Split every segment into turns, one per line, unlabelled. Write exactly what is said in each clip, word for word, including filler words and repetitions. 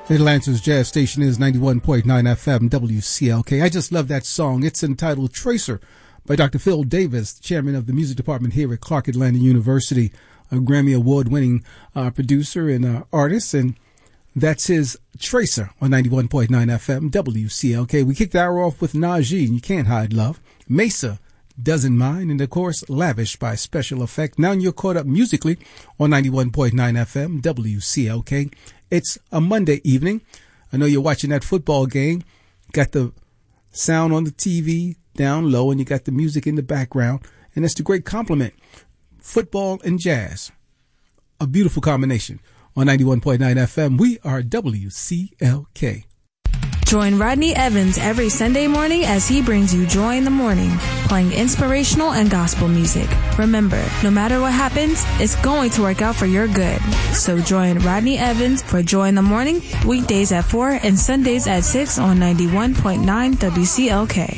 Atlanta's jazz station is ninety-one point nine F M W C L K. I just love that song. It's entitled Tracer by Doctor Phil Davis, chairman of the music department here at Clark Atlanta University, a Grammy Award-winning uh, producer and uh, artist, and that's his Tracer on ninety-one point nine F M W C L K. We kicked the hour off with Najee, You Can't Hide Love, Mesa, Doesn't Mind, and of course, Lavish by Special Effect. Now you're caught up musically on ninety-one point nine F M W C L K. It's a Monday evening. I know you're watching that football game. Got the sound on the T V down low and you got the music in the background. And that's the great compliment. Football and jazz. A beautiful combination. On ninety-one point nine F M, we are W C L K.
Join Rodney Evans every Sunday morning as he brings you Joy in the Morning, playing inspirational and gospel music. Remember, no matter what happens, it's going to work out for your good. So join Rodney Evans for Joy in the Morning, weekdays at four and Sundays at six on ninety-one point nine W C L K.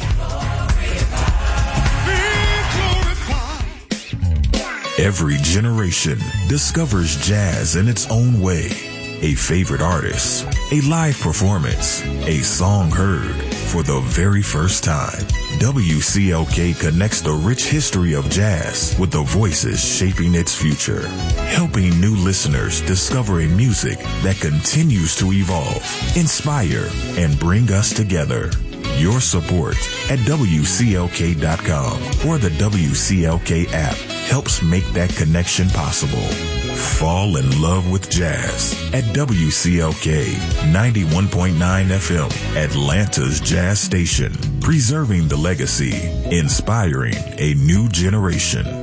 Every generation discovers jazz in its own way. A favorite artist, a live performance, a song heard for the very first time. W C L K connects the rich history of jazz with the voices shaping its future, helping new listeners discover a music that continues to evolve, inspire, and bring us together. Your support at W C L K dot com or the W C L K app helps make that connection possible. Fall in love with jazz at W C L K ninety-one point nine F M, Atlanta's jazz station, preserving the legacy, inspiring a new generation.